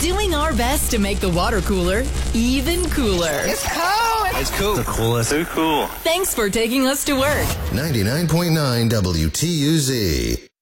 doing our best to make the water cooler even cooler. It's cold. It's cool. The coolest. Too cool. Thanks for taking us to work. 99.9 WTUZ.